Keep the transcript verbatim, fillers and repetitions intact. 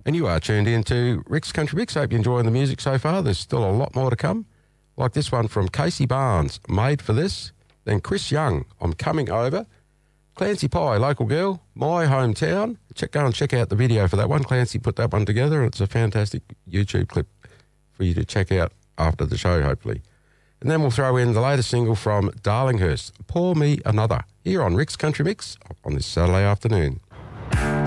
And you are tuned in to Rick's Country Mix. Hope you're enjoying the music so far. There's still a lot more to come, like this one from Casey Barnes, Made for This. Then Chris Young, I'm Coming Over. Clancy Pye, Local Girl, My Hometown. Check, go and check out the video for that one. Clancy put that one together. It's a fantastic YouTube clip for you to check out after the show, hopefully. And then we'll throw in the latest single from Darlinghurst, Pour Me Another, here on Rick's Country Mix on this Saturday afternoon.